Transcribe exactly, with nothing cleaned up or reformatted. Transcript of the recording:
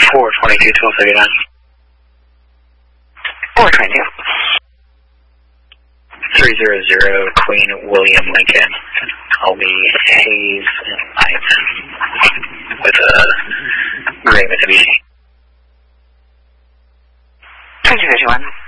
four twenty-two, twelve thirty-nine. four twenty-two. three zero zero, Queen William Lincoln. I'll be Hayes and Knight with a gray Mitsubishi. twenty-two fifty-one.